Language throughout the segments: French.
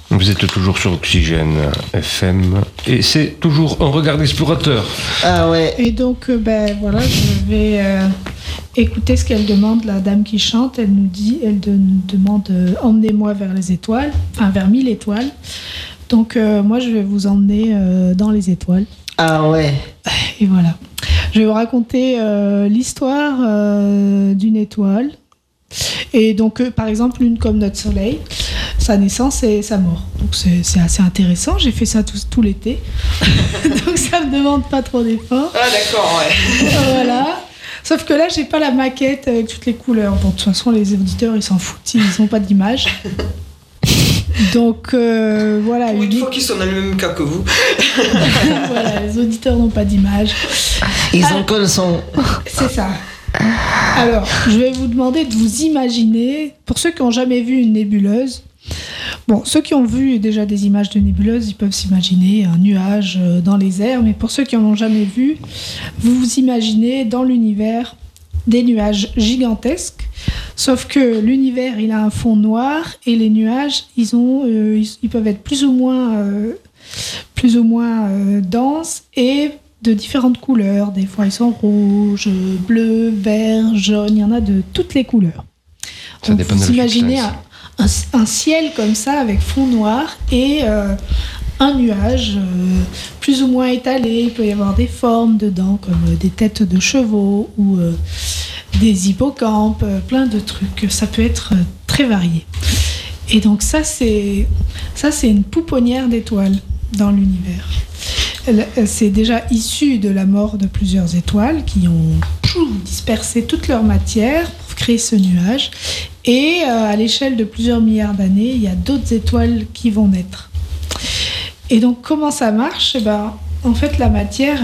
Vous êtes toujours sur Oxygène FM et c'est toujours un regard d'explorateur. Ah ouais. Et donc, voilà, je vais écouter ce qu'elle demande, la dame qui chante. Elle demande emmenez-moi vers les étoiles, enfin vers 1000 étoiles. Donc, moi, je vais vous emmener dans les étoiles. Ah ouais. Et voilà. Je vais vous raconter l'histoire d'une étoile. Et donc, par exemple, une comme notre Soleil, sa naissance et sa mort. Donc, c'est assez intéressant. J'ai fait ça tout l'été. Donc, ça me demande pas trop d'efforts. Ah d'accord, ouais. Voilà. Sauf que là, j'ai pas la maquette avec toutes les couleurs. Bon, de toute façon, les auditeurs, ils s'en foutent. Ils n'ont pas d'image. Donc, voilà. Pour une fois qu'ils sont dans le même cas que vous. Voilà, les auditeurs n'ont pas d'image. Ils ont que le son. C'est ça. Alors, je vais vous demander de vous imaginer, pour ceux qui n'ont jamais vu une nébuleuse, bon, ceux qui ont vu déjà des images de nébuleuses, ils peuvent s'imaginer un nuage dans les airs, mais pour ceux qui n'en ont jamais vu, vous vous imaginez dans l'univers des nuages gigantesques, sauf que l'univers, il a un fond noir, et les nuages, ils peuvent être plus ou moins denses, et de différentes couleurs. Des fois, ils sont rouges, bleus, verts, jaunes. Il y en a de toutes les couleurs. Ça dépend de la vous imaginez substance. un ciel comme ça, avec fond noir, et un nuage plus ou moins étalé. Il peut y avoir des formes dedans, comme des têtes de chevaux ou des hippocampes, plein de trucs. Ça peut être très varié. Et donc ça, c'est une pouponnière d'étoiles dans l'univers. C'est déjà issu de la mort de plusieurs étoiles qui ont dispersé toute leur matière pour créer ce nuage. Et à l'échelle de plusieurs milliards d'années, il y a d'autres étoiles qui vont naître. Et donc, comment ça marche ? En fait, la matière,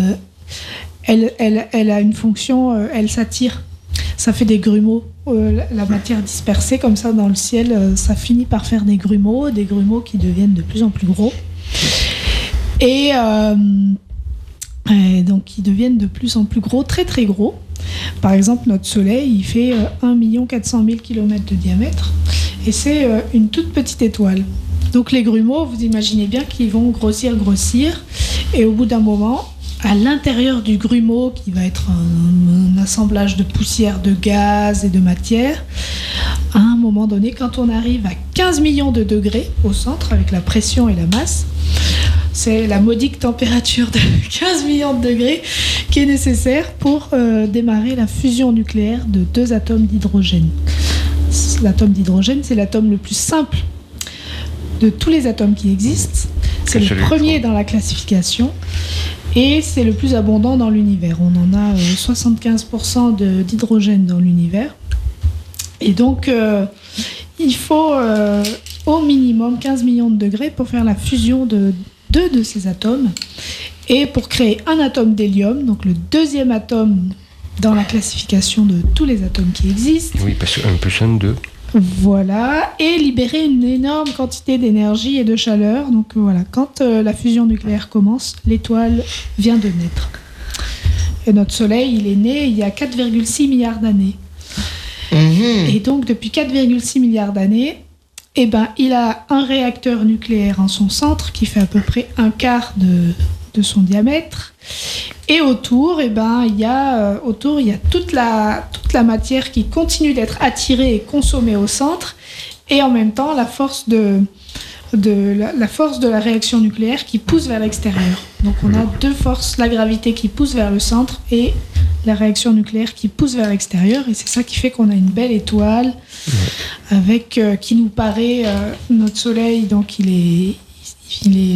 elle a une fonction, elle s'attire. Ça fait des grumeaux. La matière dispersée comme ça dans le ciel, ça finit par faire des grumeaux qui deviennent de plus en plus gros. Et donc, ils deviennent de plus en plus gros, très très gros. Par exemple, notre Soleil, il fait 1 400 000 km de diamètre. Et c'est une toute petite étoile. Donc, les grumeaux, vous imaginez bien qu'ils vont grossir. Et au bout d'un moment, à l'intérieur du grumeau, qui va être un assemblage de poussière, de gaz et de matière, à un moment donné, quand on arrive à 15 millions de degrés au centre, avec la pression et la masse, c'est la modique température de 15 millions de degrés qui est nécessaire pour démarrer la fusion nucléaire de 2 atomes d'hydrogène. L'atome d'hydrogène, c'est l'atome le plus simple de tous les atomes qui existent. C'est le premier dans la classification et c'est le plus abondant dans l'univers. On en a 75% d'hydrogène dans l'univers. Et donc, il faut au minimum 15 millions de degrés pour faire la fusion de 2 de ces atomes et pour créer un atome d'hélium, donc le deuxième atome dans la classification de tous les atomes qui existent. Oui, parce que 1 plus 1, 2. Voilà, et libérer une énorme quantité d'énergie et de chaleur. Donc voilà, quand la fusion nucléaire commence, l'étoile vient de naître. Et notre Soleil, il est né il y a 4,6 milliards d'années. Et donc, depuis 4,6 milliards d'années, il a un réacteur nucléaire en son centre qui fait à peu près un quart de son diamètre. Et autour, il y a toute la matière qui continue d'être attirée et consommée au centre. Et en même temps, la force de la réaction nucléaire qui pousse vers l'extérieur. Donc on a 2 forces, la gravité qui pousse vers le centre et la réaction nucléaire qui pousse vers l'extérieur. Et c'est ça qui fait qu'on a une belle étoile avec qui nous paraît notre Soleil. Donc il est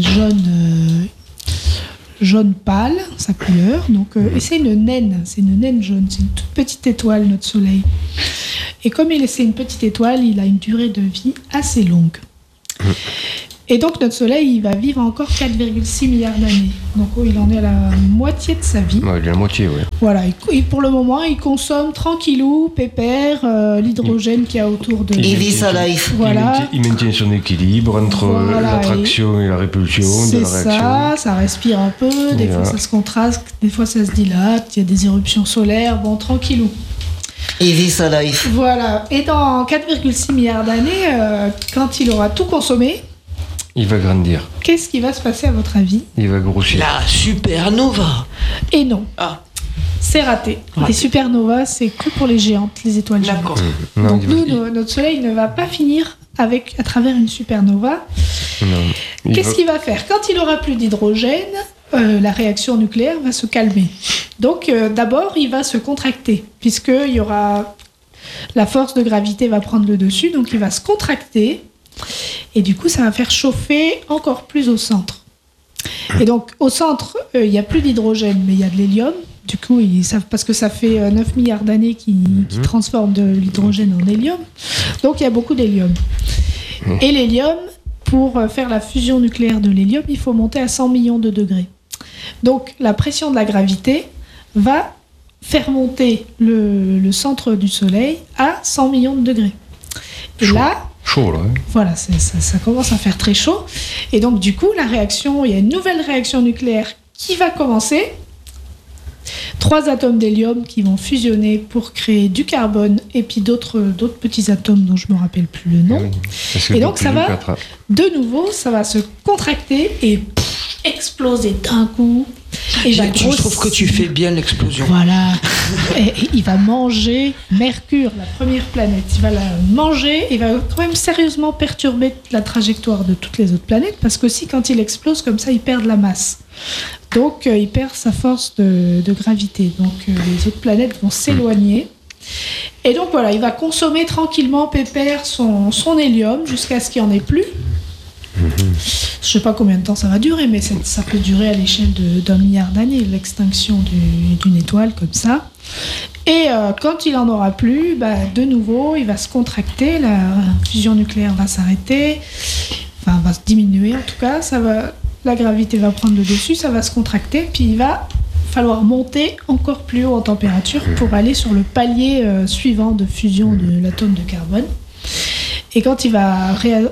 jaune pâle, sa couleur. Donc, et c'est une naine jaune. C'est une toute petite étoile, notre Soleil. Et comme c'est une petite étoile, il a une durée de vie assez longue. Et donc notre Soleil, il va vivre encore 4,6 milliards d'années. Donc il en est à la moitié de sa vie. Ouais, il est à la moitié, oui. Voilà, et pour le moment, il consomme tranquillou, pépère, l'hydrogène qu'il y a autour de lui. Il vit sa life. Voilà. Il maintient son équilibre entre l'attraction et la répulsion de la réaction. Ça respire un peu, des fois ça se contraste, des fois ça se dilate, il y a des éruptions solaires, bon, tranquillou. Il vit sa life. Voilà, et dans 4,6 milliards d'années, quand il aura tout consommé, Il va grandir. Qu'est-ce qui va se passer à votre avis ? Il va grossir. La supernova. Et non. Ah. C'est raté. Les supernovas, c'est que pour les géantes, les étoiles géantes. D'accord. Non, Donc il va- nous, notre Soleil ne va pas finir à travers une supernova. non. Qu'est-ce qu'il va faire ? Quand il aura plus d'hydrogène, la réaction nucléaire va se calmer. Donc d'abord, il va se contracter, puisque il y aura la force de gravité va prendre le dessus, donc il va se contracter, et du coup, ça va faire chauffer encore plus au centre. Et donc au centre, il n'y a plus d'hydrogène, mais il y a de l'hélium. Du coup, parce que ça fait 9 milliards d'années qu'ils transforment de l'hydrogène en hélium. Donc il y a beaucoup d'hélium. Et l'hélium, pour faire la fusion nucléaire de l'hélium, il faut monter à 100 millions de degrés. Donc la pression de la gravité va faire monter le centre du Soleil à 100 millions de degrés. Et là, Chaud, là. Hein. voilà, ça commence à faire très chaud. Et donc du coup, il y a une nouvelle réaction nucléaire qui va commencer. 3 atomes d'hélium qui vont fusionner pour créer du carbone et puis d'autres petits atomes dont je ne me rappelle plus le nom. Ah oui. Parce que Et donc depuis ça va, 4, de nouveau, ça va se contracter et exploser d'un coup. Et il va Je grossir. trouve que tu fais bien l'explosion. Voilà. Et il va manger Mercure, la première planète. Il va la manger et il va quand même sérieusement perturber la trajectoire de toutes les autres planètes parce qu'aussi quand il explose comme ça, il perd de la masse. Donc il perd sa force de gravité. Donc les autres planètes vont s'éloigner. Et donc voilà, il va consommer tranquillement, pépère, son hélium jusqu'à ce qu'il n'y en ait plus. Je sais pas combien de temps ça va durer, mais ça peut durer à l'échelle d'1 milliard d'années, l'extinction d'une étoile comme ça. Et quand il en aura plus, de nouveau, il va se contracter, la fusion nucléaire va s'arrêter, enfin va se diminuer en tout cas, la gravité va prendre le dessus, ça va se contracter, puis il va falloir monter encore plus haut en température pour aller sur le palier suivant de fusion de l'atome de carbone. Et quand il va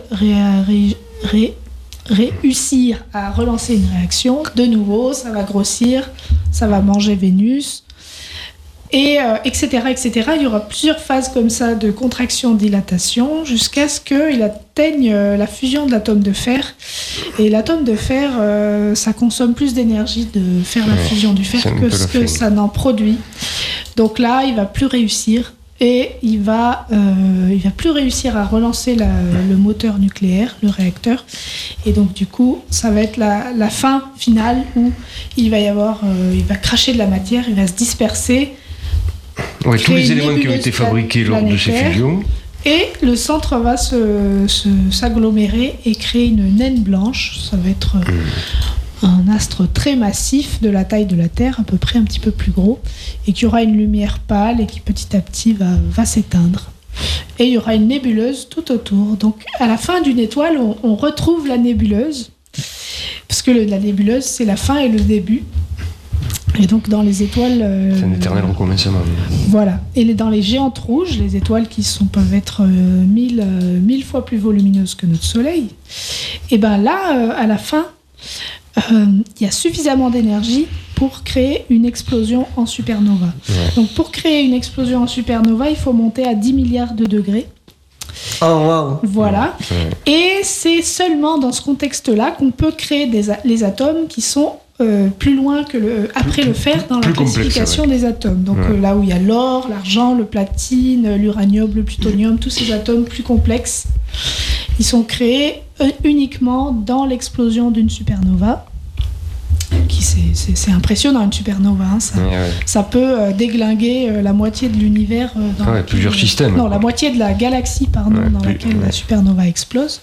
réussir à relancer une réaction, de nouveau, ça va grossir, ça va manger Vénus, et etc., etc. Il y aura plusieurs phases comme ça de contraction-dilatation jusqu'à ce qu'il atteigne la fusion de l'atome de fer. Et l'atome de fer, ça consomme plus d'énergie de faire la fusion du fer que ce que ça n'en produit. Donc là, il va plus réussir. Et il va plus réussir à relancer le moteur nucléaire, le réacteur. Et donc du coup, ça va être la fin finale où il va cracher de la matière, il va se disperser. Ouais, tous les éléments qui ont été fabriqués lors de ces fusions. Et le centre va s'agglomérer et créer une naine blanche. Ça va être un astre très massif de la taille de la Terre, à peu près un petit peu plus gros, et qui aura une lumière pâle et qui petit à petit va s'éteindre. Et il y aura une nébuleuse tout autour. Donc à la fin d'une étoile, on retrouve la nébuleuse, parce que la nébuleuse, c'est la fin et le début. Et donc dans les étoiles... c'est un éternel recommencement. Voilà. Et dans les géantes rouges, les étoiles qui peuvent être 1000 fois plus volumineuses que notre Soleil, et bien là, à la fin, il y a suffisamment d'énergie pour créer une explosion en supernova. Ouais. Donc pour créer une explosion en supernova, il faut monter à 10 milliards de degrés. Oh wow. Voilà. Ouais. Et c'est seulement dans ce contexte-là qu'on peut créer les atomes qui sont plus loin que après le fer dans la classification des atomes. Donc là où il y a l'or, l'argent, le platine, l'uranium, le plutonium, tous ces atomes plus complexes, ils sont créés uniquement dans l'explosion d'une supernova. C'est impressionnant, une supernova. Hein, ça peut déglinguer la moitié de l'univers. Dans plusieurs systèmes. Non, la moitié de la galaxie, dans laquelle la supernova explose.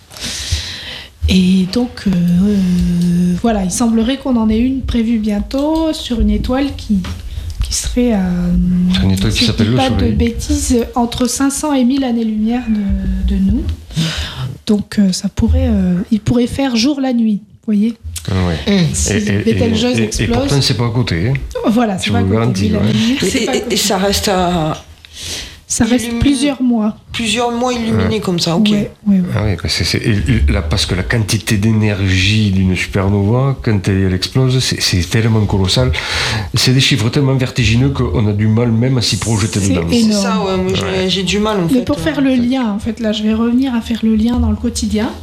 Et donc, voilà, il semblerait qu'on en ait une prévue bientôt sur une étoile qui serait à... une étoile qui s'appelle le Soleil. Pas de bêtises, entre 500 et 1000 années-lumière de nous. Donc, il pourrait faire jour la nuit, vous voyez. Ouais. Si Betelgeuse explose. Et pourtant, c'est pas à côté. Hein. Voilà, c'est pas à côté. Garantis, et ça reste à... Ça reste plusieurs mois. Plusieurs mois illuminés comme ça, ok. Ouais. Ah oui, parce que la quantité d'énergie d'une supernova, quand elle explose, c'est tellement colossal. C'est des chiffres tellement vertigineux qu'on a du mal même à s'y projeter dedans. C'est ça, ouais. Moi, j'ai du mal, en fait. Mais pour faire le lien, en fait, là, je vais revenir à faire le lien dans le quotidien.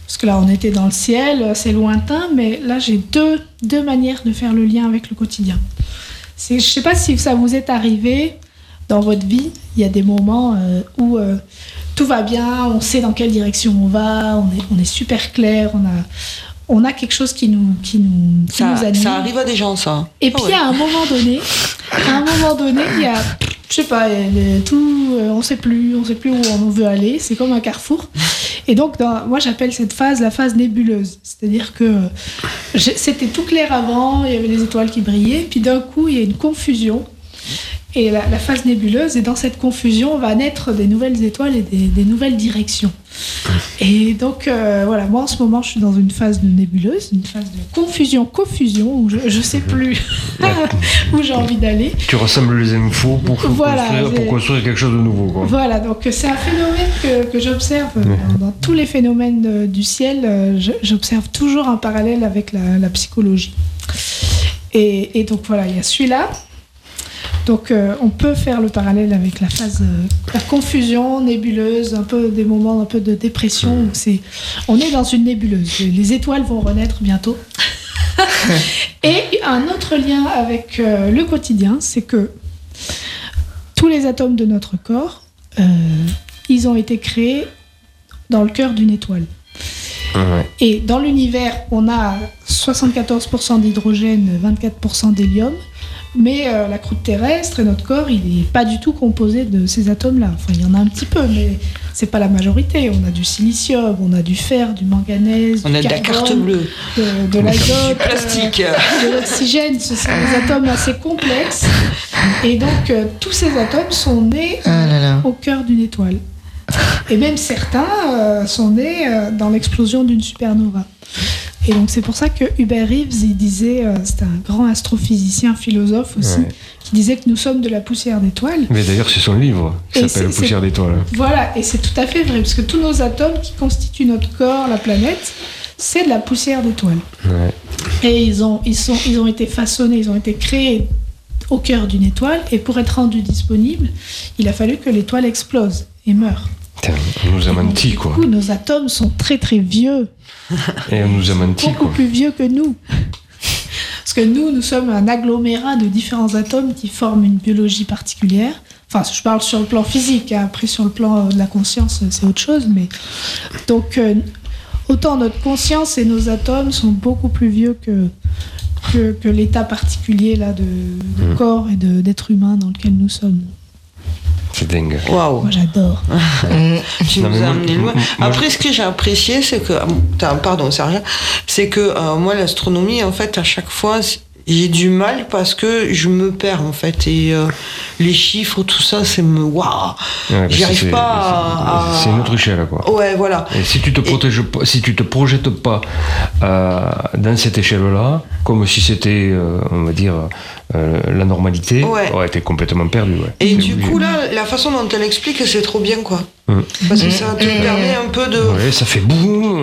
Parce que là, on était dans le ciel, c'est lointain, mais là, j'ai deux manières de faire le lien avec le quotidien. Je ne sais pas si ça vous est arrivé dans votre vie. Il y a des moments où tout va bien, on sait dans quelle direction on va, on est super clair, on a quelque chose qui nous anime. Ça arrive à des gens, ça. Et puis, à un moment donné, il y a... Je sais pas, on sait plus où on veut aller, c'est comme un carrefour. Et donc, moi j'appelle cette phase la phase nébuleuse. C'est-à-dire que c'était tout clair avant, il y avait les étoiles qui brillaient, puis d'un coup il y a une confusion. Et la phase nébuleuse, et dans cette confusion va naître des nouvelles étoiles et des nouvelles directions. Et donc, voilà, moi en ce moment, je suis dans une phase de nébuleuse, une phase de confusion, où je ne sais plus où j'ai envie d'aller. Tu rassembles les infos pour construire quelque chose de nouveau, quoi. Voilà, donc c'est un phénomène que j'observe dans tous les phénomènes du ciel. J'observe toujours un parallèle avec la psychologie. Et donc voilà, il y a celui-là. Donc on peut faire le parallèle avec la phase la confusion nébuleuse, un peu des moments un peu de dépression où on est dans une nébuleuse. Les étoiles vont renaître bientôt. Et un autre lien avec le quotidien, c'est que tous les atomes de notre corps, ils ont été créés dans le cœur d'une étoile. Ouais. Et dans l'univers, on a 74% d'hydrogène, 24% d'hélium. Mais la croûte terrestre et notre corps, il n'est pas du tout composé de ces atomes-là. Enfin, il y en a un petit peu, mais c'est pas la majorité. On a du silicium, on a du fer, du manganèse, on a de la carte bleue, de l'azote, du plastique, de l'oxygène. Ce sont des atomes assez complexes. Et donc, tous ces atomes sont nés au cœur d'une étoile. Et même certains sont nés dans l'explosion d'une supernova. Et donc c'est pour ça que Hubert Reeves, il disait, c'était un grand astrophysicien, philosophe aussi, qui disait que nous sommes de la poussière d'étoiles. Mais d'ailleurs c'est son livre qui s'appelle Poussière d'étoiles. Voilà, et c'est tout à fait vrai, parce que tous nos atomes qui constituent notre corps, la planète, c'est de la poussière d'étoiles. Ouais. Et ils ont été façonnés, ils ont été créés au cœur d'une étoile, et pour être rendus disponibles, il a fallu que l'étoile explose et meure. On nous a menti, quoi. Du coup, nos atomes sont très très vieux. Et on nous a menti, beaucoup plus vieux que nous. Parce que nous sommes un agglomérat de différents atomes qui forment une biologie particulière. Enfin, je parle sur le plan physique, hein. Après sur le plan de la conscience, c'est autre chose. Mais donc, autant notre conscience et nos atomes sont beaucoup plus vieux que l'état particulier là de corps et d'être humain dans lequel nous sommes. C'est dingue. Waouh. Moi, j'adore. Tu nous as amené loin. Après, ce que j'ai apprécié, c'est que... Pardon, Serge. C'est que moi, l'astronomie, en fait, à chaque fois, j'ai du mal parce que je me perds, en fait. Et les chiffres, tout ça, c'est... Waouh. Ouais, j'y arrive pas à... C'est une autre échelle, quoi. Ouais, voilà. Et si tu te projettes pas dans cette échelle-là, comme si c'était, on va dire... la normalité, t'es complètement perdu. Ouais. Et du coup, là, la façon dont elle explique, c'est trop bien, quoi. Parce que ça te permet un peu de... Ouais, ça fait boum,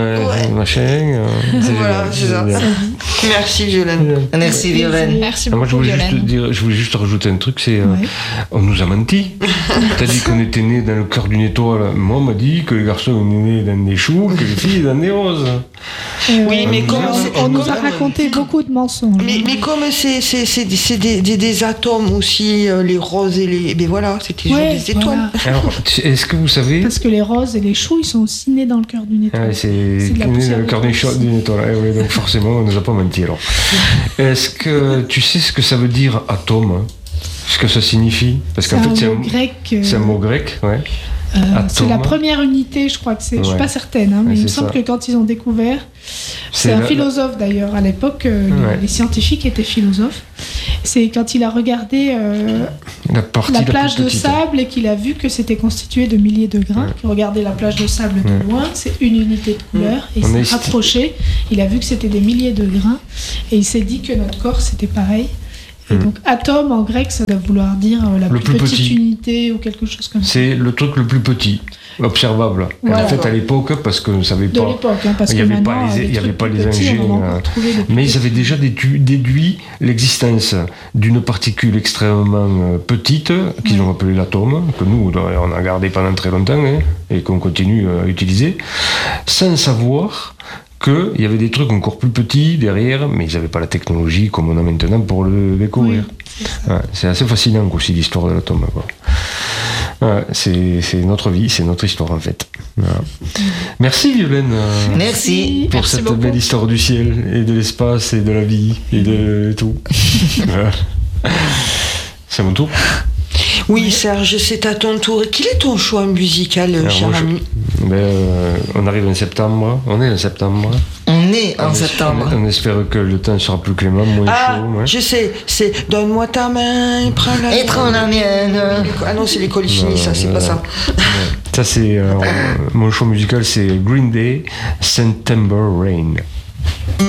machin. Voilà, c'est ça. Merci, Violaine. Merci, Violaine. Merci beaucoup, Violaine. Je voulais juste rajouter un truc, c'est... on nous a menti. T'as dit qu'on était nés dans le cœur d'une étoile. Moi, on m'a dit que les garçons étaient nés dans des choux, que les filles dans des roses. Oui, mais comme... On nous a raconté beaucoup de mensonges. Mais comme c'est des atomes aussi, les roses et les... Mais voilà, c'était juste des étoiles. Alors, est-ce que vous savez... Parce que les roses et les choux, ils sont aussi nés dans le cœur d'une étoile. C'est né dans le cœur d'une étoile. Oui, donc forcément, on ne nous a pas menti, alors. Est-ce que tu sais ce que ça veut dire atome, ce que ça signifie? Parce qu'en fait, c'est un mot grec, ouais. C'est la première unité, je crois que c'est. Je suis pas certaine, hein, mais il me semble que quand ils ont découvert, c'est un philosophe d'ailleurs. À l'époque, les scientifiques étaient philosophes. C'est quand il a regardé la plage de sable et qu'il a vu que c'était constitué de milliers de grains. Qu'il regardait la plage de sable de loin, c'est une unité de couleur. Et il s'est rapproché. Il a vu que c'était des milliers de grains et il s'est dit que notre corps c'était pareil. Et donc atome en grec, ça doit vouloir dire la plus petite unité ou quelque chose comme ça. C'est le truc le plus petit, observable. Voilà. En fait, à l'époque, parce qu'on ne savait pas, il n'y avait pas les engins, mais ils avaient déjà déduit l'existence d'une particule extrêmement petite, qu'ils ont appelée l'atome, que nous, on a gardé pendant très longtemps, et qu'on continue à utiliser, sans savoir qu'il y avait des trucs encore plus petits derrière, mais ils n'avaient pas la technologie comme on a maintenant pour le découvrir. Oui, c'est assez fascinant aussi l'histoire de l'atome. C'est notre vie, c'est notre histoire en fait. Voilà. Merci Violaine. Merci. Pour cette belle histoire du ciel et de l'espace et de la vie et de tout. C'est à mon tour. Oui, Serge, c'est à ton tour. Quel est ton choix musical, cher ami? On arrive en septembre. On est en septembre. On espère que le temps sera plus clément, moins chaud. Je sais, c'est donne-moi ta main et prends la mienne. Ah non, c'est les Colicini, ça, c'est pas ça. Ça, c'est mon choix musical, c'est Green Day, September Rain.